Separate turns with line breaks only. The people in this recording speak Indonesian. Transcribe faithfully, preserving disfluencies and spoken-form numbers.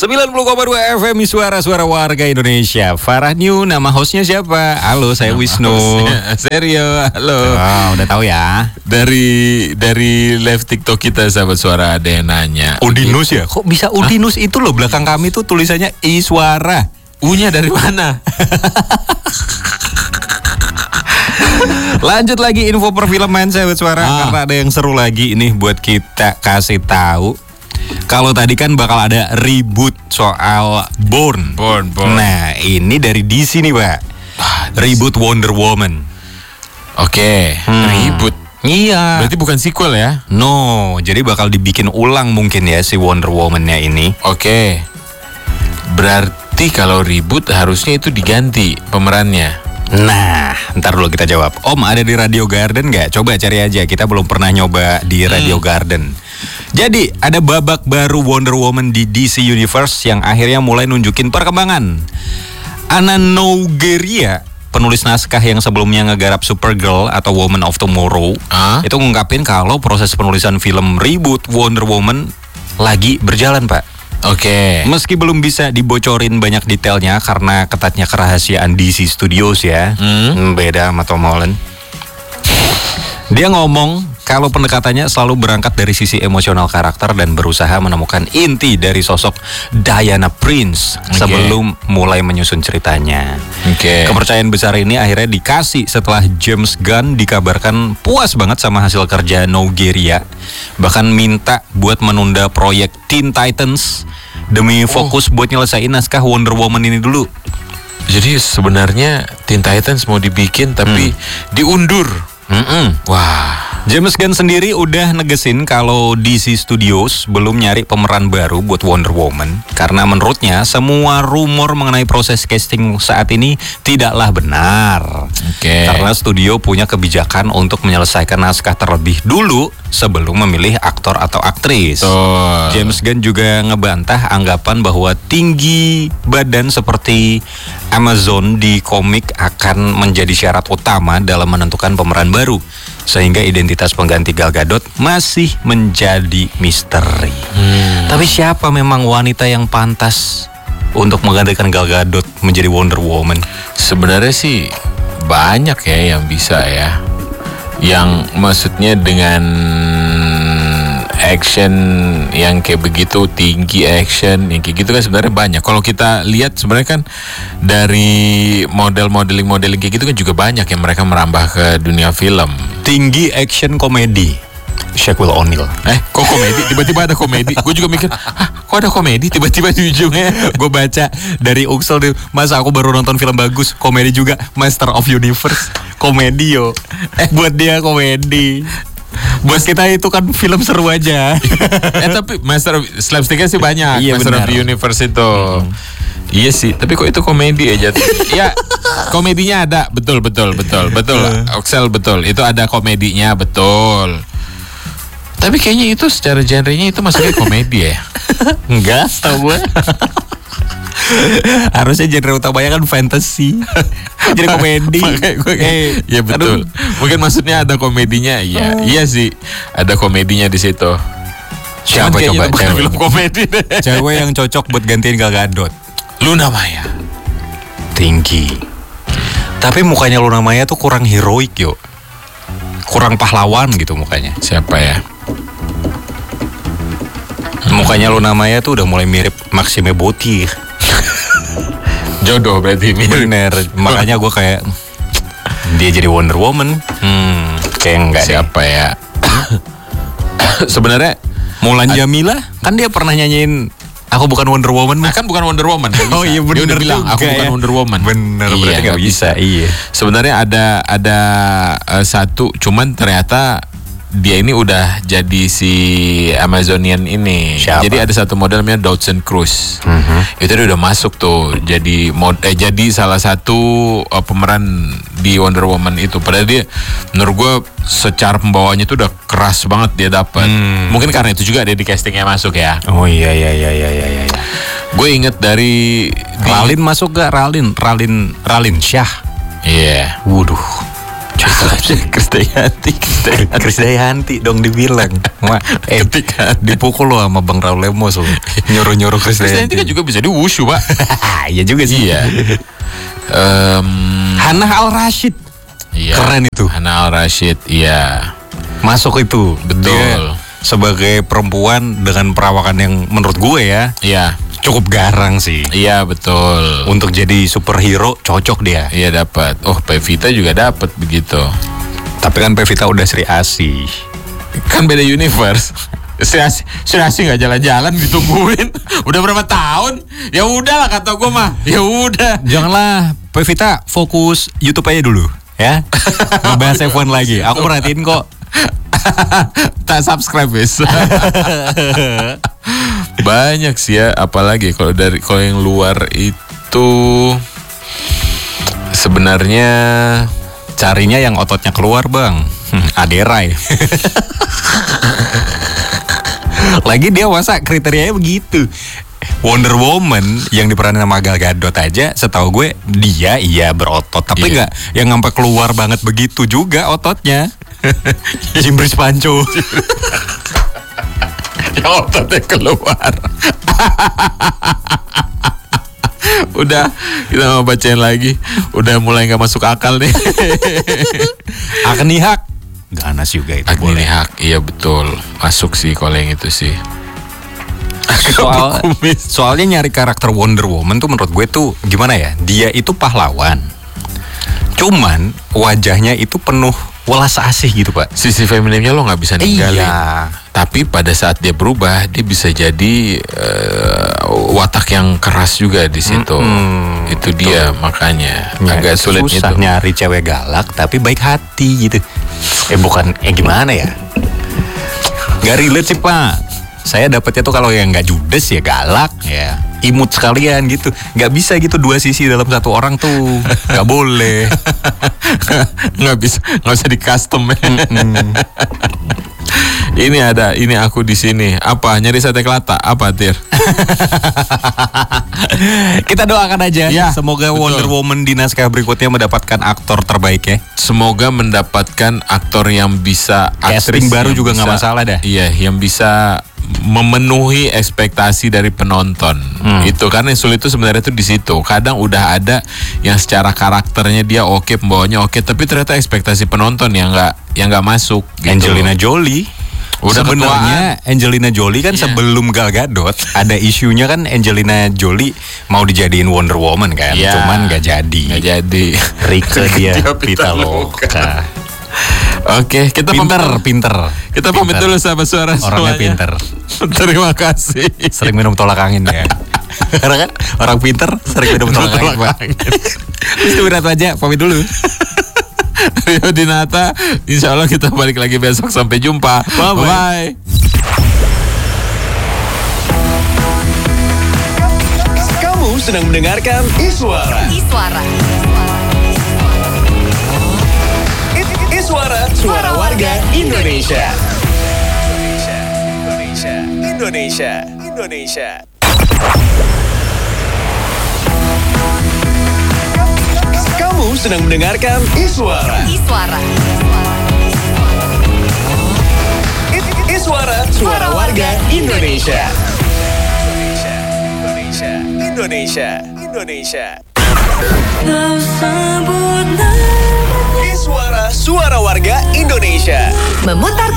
sembilan puluh koma dua F M Suara-suara warga Indonesia. Farah New, nama hostnya siapa? Halo, saya nama Wisnu.
Serio, halo.
Oh, udah tahu ya.
Dari dari live TikTok kita sahabat suara ada yang nanya.
Udinus ya? Kok bisa Udinus? Hah? Itu loh belakang kami tuh tulisannya Iswara.
U-nya dari mana?
Lanjut lagi info perfilman sahabat suara, ah. karena ada yang seru lagi ini buat kita kasih tahu. Kalau tadi kan bakal ada reboot soal Born.
Born, Born.
Nah, ini dari D C nih, Pak. Ah, reboot Wonder Woman.
Oke, okay. hmm. reboot.
Iya.
Berarti bukan sequel ya?
No, jadi bakal dibikin ulang mungkin ya si Wonder Woman-nya ini.
Oke. Okay. Berarti kalau reboot harusnya itu diganti pemerannya.
Nah, ntar dulu kita jawab. Om, ada di Radio Garden nggak? Coba cari aja, kita belum pernah nyoba di Radio hmm. Garden. Jadi, ada babak baru Wonder Woman di D C Universe yang akhirnya mulai nunjukin perkembangan. Anna Nogueira, penulis naskah yang sebelumnya ngegarap Supergirl atau Woman of Tomorrow, huh? itu ngungkapin kalau proses penulisan film reboot Wonder Woman lagi berjalan, Pak.
Oke. Okay.
Meski belum bisa dibocorin banyak detailnya karena ketatnya kerahasiaan D C Studios ya. Hmm? Beda sama Tom Holland. Dia ngomong kalau pendekatannya selalu berangkat dari sisi emosional karakter dan berusaha menemukan inti dari sosok Diana Prince okay. sebelum mulai menyusun ceritanya.
Okay.
Kepercayaan besar ini akhirnya dikasih setelah James Gunn dikabarkan puas banget sama hasil kerja Nogueira. Bahkan minta buat menunda proyek Teen Titans demi fokus oh. buat nyelesain naskah Wonder Woman ini dulu.
Jadi sebenarnya Teen Titans mau dibikin tapi hmm. diundur.
Mm-mm.
Wah.
James Gunn sendiri udah negesin kalau D C Studios belum nyari pemeran baru buat Wonder Woman karena menurutnya semua rumor mengenai proses casting saat ini tidaklah benar.
Okay.
Karena studio punya kebijakan untuk menyelesaikan naskah terlebih dulu sebelum memilih aktor atau aktris.
Oh.
James Gunn juga ngebantah anggapan bahwa tinggi badan seperti Amazon di komik akan menjadi syarat utama dalam menentukan pemeran baru. Sehingga identitas pengganti Gal Gadot masih menjadi misteri. Hmm. Tapi siapa memang wanita yang pantas untuk menggantikan Gal Gadot menjadi Wonder Woman?
Sebenarnya sih banyak ya yang bisa ya. Yang maksudnya dengan action yang kayak begitu, tinggi action yang kayak gitu kan sebenarnya banyak. Kalau kita lihat sebenarnya kan dari model-modeling modeling kayak gitu kan juga banyak yang mereka merambah ke dunia film.
Tinggi action komedi, Shaquille O'Neal.
Eh, kok komedi? Tiba-tiba ada komedi. Gue juga mikir, hah, kok ada komedi? Tiba-tiba di ujungnya
gue baca dari Uxel, masa aku baru nonton film bagus, komedi juga, Master of Universe, komedi yo. Eh, buat dia komedi. Buat kita itu kan film seru aja.
Eh tapi Master of slapsticknya sih banyak.
Iya,
Master
benar.
of Universe itu. Mm-hmm. Iya sih. Tapi kok itu komedi aja? Ya komedinya ada. Betul betul betul betul. Oxel betul. Itu ada komedinya betul. Tapi kayaknya itu secara genrenya itu masuknya komedi ya.
Enggak, tau gue. Harusnya genre utamanya kan fantasy. Jadi komedi.
gue kayak, ya betul. Aduh. Mungkin maksudnya ada komedinya. Iya, oh. iya sih. Ada komedinya di situ.
Siapa coba cewek?
Film komedi deh.
Cewek yang cocok buat gantiin Gal Gadot.
Luna Maya.
Tinggi. Tapi mukanya Luna Maya tuh kurang heroik yo. Kurang pahlawan gitu mukanya.
Siapa ya?
Mukanya Luna Maya tuh udah mulai mirip Maxime Botti.
Jodoh berarti mirip.
Bener. Makanya gue kayak dia jadi Wonder Woman. Hmm, kayak enggak.
Siapa
deh.
ya? Sebenarnya
Mulan Jamila kan dia pernah nyanyiin Aku Bukan Wonder Woman.
Nah, kan bukan Wonder Woman.
Oh iya bener.
Dia udah bilang aku bukan
ya.
Wonder Woman.
Bener.
Iya,
berarti nggak bisa. bisa. Iya.
Sebenarnya ada ada uh, satu, cuman ternyata dia ini udah jadi si Amazonian ini.
Siapa?
Jadi ada satu model namanya Dawson Cruz.
Mm-hmm.
Itu dia udah masuk tuh jadi mod eh jadi salah satu uh, pemeran di Wonder Woman itu. Padahal dia menurut gue secara pembawanya itu udah keras banget dia dapat. Hmm. Mungkin karena itu juga dia di castingnya masuk ya.
Oh iya iya iya iya iya. iya.
Gue inget dari
Ralin di... masuk gak? Ralin Ralin Ralin Syah.
Iya. Yeah.
Waduh.
Krisdayanti, Krisdayanti.
Krisdayanti dong dibilang. Ma, eh,
Ketika
dipukul lo sama Bang Raul Lemos lo. Nyuruh-nyuruh
Krisdayanti
Krisdayanti.
kan juga bisa di wushu, Pak.
Iya juga sih.
Iya. Em,
Hannah Al Rashid.
iya.
Keren itu.
Hannah Al Rashid, iya.
Masuk itu.
Betul.
Dia sebagai perempuan dengan perawakan yang menurut gue ya
Iya,
cukup garang sih.
iya betul.
Untuk jadi superhero cocok dia.
Iya dapat. Oh, Pevita juga dapat begitu.
Tapi kan Pevita udah Sri Asih.
Kan beda universe. Sri Asih, Sri Asih nggak jalan-jalan ditungguin. Udah berapa tahun? Ya udahlah kata gue mah. Ya udah.
Janganlah Pevita fokus YouTube aja dulu ya. Ngebahas F satu lagi. Aku perhatiin kok.
Tak subscribe guys. Banyak sih ya, apalagi kalau dari kalau yang luar itu sebenarnya
Carinya yang ototnya keluar bang. Hmm, Aderai. Lagi dia masa kriterianya begitu. Wonder Woman yang diperanin sama Gal Gadot aja, setahu gue dia iya berotot, tapi
Iya.
nggak yang sampai keluar banget begitu juga ototnya. Jimbris Panco.
yang ototnya keluar. Udah, kita mau bacain lagi. Udah mulai nggak masuk akal nih.
Agni Hak. Ganas juga itu
Agni
boleh.
Hak, iya betul. Masuk sih kalau yang itu sih.
Soal,
Kumis.
soalnya nyari karakter Wonder Woman tuh menurut gue tuh gimana ya? Dia itu pahlawan. Cuman wajahnya itu penuh welas asih gitu pak.
Sisi femininnya lo nggak bisa ninggalin.
Iya.
Tapi pada saat dia berubah, dia bisa jadi eh, watak yang keras juga di situ.
Mm-mm,
itu dia makanya
Ya,
agak sulit
susah
itu.
nyari cewek galak tapi baik hati gitu. Eh bukan, eh gimana ya? Gak relate sih pak. Saya dapetnya tuh kalau yang nggak judes ya galak ya. Imut sekalian gitu. Nggak bisa gitu dua sisi dalam satu orang tuh. Nggak boleh.
Nggak bisa, nggak bisa di custom. Ini ada, ini aku di sini. Apa? Nyari sate kelata? Apa Tir?
Kita doakan aja.
Ya,
Semoga
betul.
Wonder Woman di naskah berikutnya mendapatkan aktor terbaik ya.
Semoga mendapatkan aktor yang bisa,
Casting
aktris
baru
yang
juga nggak
bisa-
masalah dah.
Iya, yang bisa memenuhi ekspektasi dari penonton.
Hmm.
Itu karena yang sulit itu sebenarnya itu di situ. Kadang udah ada yang secara karakternya dia oke, pembawanya oke, tapi ternyata ekspektasi penonton yang nggak yang nggak masuk. Gitu.
Angelina Jolie.
Udah
Sebenarnya Angelina Jolie kan
Iya.
sebelum Gal Gadot ada isunya kan Angelina Jolie mau dijadiin Wonder Woman kan,
Iya.
cuman nggak jadi.
Nggak jadi.
Rike dia
Dia
Pitaloka.
Oke, kita
Pinter,
pamit.
pinter.
Kita pamit
Pinter.
dulu sahabat suara
Orangnya
semuanya.
pinter.
Terima kasih.
Sering minum tolak angin ya. Karena kan orang pinter sering minum tolak angin, Pak. Istirahat aja, pamit dulu.
Rio Dinata, insya Allah kita balik lagi besok. Sampai jumpa.
Bye-bye.
Bye.
Kamu sedang mendengarkan Iswara.
Iswara.
I- Iswara, suara warga Indonesia. Indonesia, Indonesia, Indonesia, Indonesia. Kamu sedang mendengarkan Iswara.
Iswara.
I- Iswara, suara warga Indonesia. Indonesia, Indonesia, Indonesia, Indonesia. Iswara, suara warga Indonesia.
Memutar